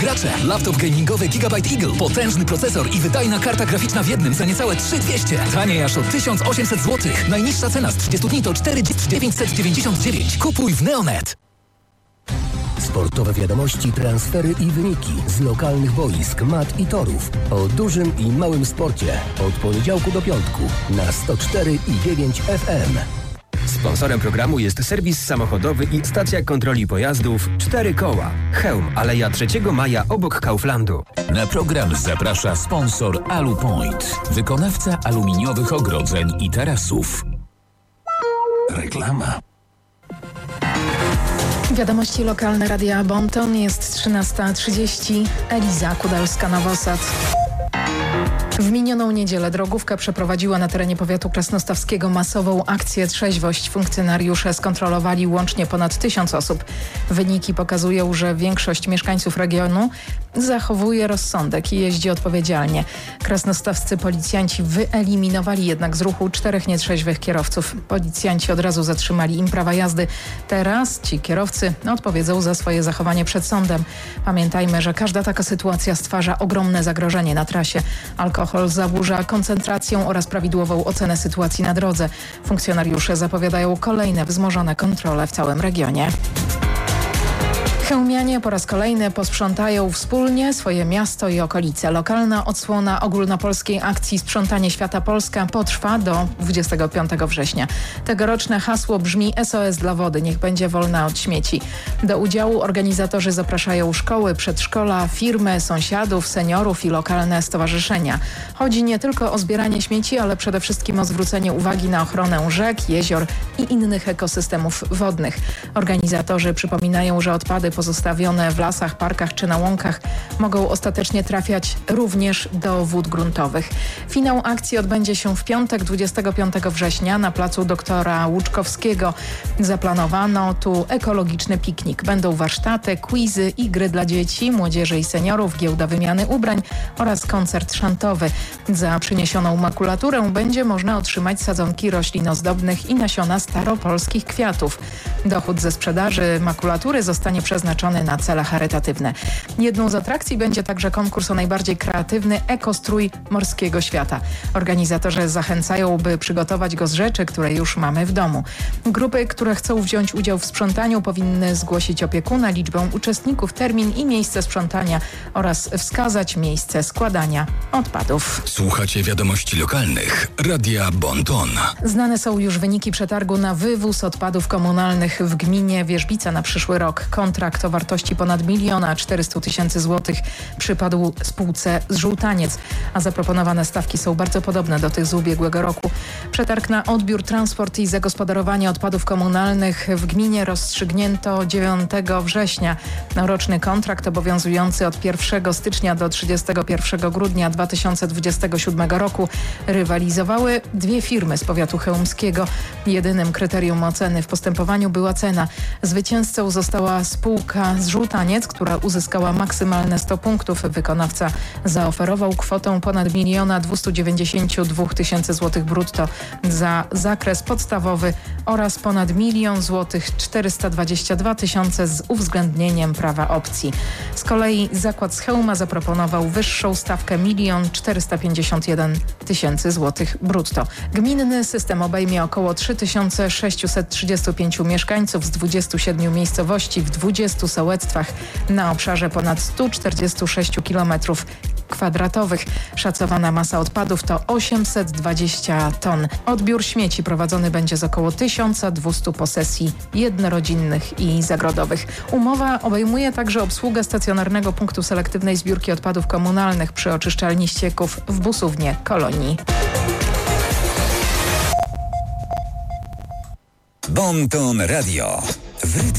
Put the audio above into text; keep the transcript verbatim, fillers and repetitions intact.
Gracze, laptop gamingowy Gigabyte Eagle, potężny procesor i wydajna karta graficzna w jednym za niecałe trzy tysiące dwieście. Taniej aż o tysiąc osiemset złotych. Najniższa cena z trzydziestu dni to cztery tysiące dziewięćset dziewięćdziesiąt dziewięć. Kupuj w Neonet. Sportowe wiadomości, transfery i wyniki z lokalnych boisk, mat i torów. O dużym i małym sporcie. Od poniedziałku do piątku na sto cztery i dziewięć F M. Sponsorem programu jest serwis samochodowy i stacja kontroli pojazdów Cztery Koła. Chełm, Aleja trzeciego maja obok Kauflandu. Na program zaprasza sponsor Alupoint, wykonawca aluminiowych ogrodzeń i tarasów. Reklama. Wiadomości lokalne Radia Bonton, jest trzynasta trzydzieści. Eliza Kudalska-Nowosad. W minioną niedzielę drogówka przeprowadziła na terenie powiatu krasnostawskiego masową akcję Trzeźwość. Funkcjonariusze skontrolowali łącznie ponad tysiąc osób. Wyniki pokazują, że większość mieszkańców regionu zachowuje rozsądek i jeździ odpowiedzialnie. Krasnostawscy policjanci wyeliminowali jednak z ruchu czterech nietrzeźwych kierowców. Policjanci od razu zatrzymali im prawa jazdy. Teraz ci kierowcy odpowiedzą za swoje zachowanie przed sądem. Pamiętajmy, że każda taka sytuacja stwarza ogromne zagrożenie na trasie. Alkohol zaburza koncentrację oraz prawidłową ocenę sytuacji na drodze. Funkcjonariusze zapowiadają kolejne wzmożone kontrole w całym regionie. Chełmianie po raz kolejny posprzątają wspólnie swoje miasto i okolice. Lokalna odsłona ogólnopolskiej akcji Sprzątanie Świata Polska potrwa do dwudziestego piątego września. Tegoroczne hasło brzmi S O S dla wody, niech będzie wolna od śmieci. Do udziału organizatorzy zapraszają szkoły, przedszkola, firmy, sąsiadów, seniorów i lokalne stowarzyszenia. Chodzi nie tylko o zbieranie śmieci, ale przede wszystkim o zwrócenie uwagi na ochronę rzek, jezior i innych ekosystemów wodnych. Organizatorzy przypominają, że odpady pozostawione w lasach, parkach czy na łąkach mogą ostatecznie trafiać również do wód gruntowych. Finał akcji odbędzie się w piątek, dwudziestego piątego września na placu doktora Łuczkowskiego. Zaplanowano tu ekologiczny piknik. Będą warsztaty, quizy i gry dla dzieci, młodzieży i seniorów, giełda wymiany ubrań oraz koncert szantowy. Za przyniesioną makulaturę będzie można otrzymać sadzonki roślin ozdobnych i nasiona staropolskich kwiatów. Dochód ze sprzedaży makulatury zostanie przeznaczony na cele charytatywne. Jedną z atrakcji będzie także konkurs o najbardziej kreatywny ekostrój morskiego świata. Organizatorzy zachęcają, by przygotować go z rzeczy, które już mamy w domu. Grupy, które chcą wziąć udział w sprzątaniu, powinny zgłosić opiekuna, liczbę uczestników, termin i miejsce sprzątania oraz wskazać miejsce składania odpadów. Słuchacie wiadomości lokalnych Radia Bonton. Znane są już wyniki przetargu na wywóz odpadów komunalnych w gminie Wierzbica na przyszły rok. Kontrakt o wartości ponad miliona czterystu tysięcy złotych przypadł spółce Żółtaniec, a zaproponowane stawki są bardzo podobne do tych z ubiegłego roku. Przetarg na odbiór, transport i zagospodarowanie odpadów komunalnych w gminie rozstrzygnięto dziewiątego września. Roczny kontrakt obowiązujący od pierwszego stycznia do trzydziestego pierwszego grudnia dwa tysiące dwudziestego siódmego roku rywalizowały dwie firmy z powiatu chełmskiego. Jedynym kryterium oceny w postępowaniu była cena. Zwycięzcą została spółka z Żółtaniec, która uzyskała maksymalne sto punktów. Wykonawca zaoferował kwotę ponad miliona dwieście dziewięćdziesiąt dwa tysiące złotych brutto za zakres podstawowy oraz ponad milion złotych czterysta dwadzieścia dwa tysiące z uwzględnieniem prawa opcji. Z kolei zakład z Chełma zaproponował wyższą stawkę milion czterysta pięćdziesiąt jeden tysięcy złotych brutto. Gminny system obejmie około trzy tysiące sześćset trzydzieści pięć mieszkańców z dwudziestu siedmiu miejscowości w dwudziestu sołectwach na obszarze ponad stu czterdziestu sześciu kilometrów kwadratowych. Szacowana masa odpadów to osiemset dwadzieścia ton. Odbiór śmieci prowadzony będzie z około tysiąc dwieście posesji jednorodzinnych i zagrodowych. Umowa obejmuje także obsługę stacjonarnego punktu selektywnej zbiórki odpadów komunalnych przy oczyszczalni ścieków w Busównie Kolonii. Bonton Radio. W rytmie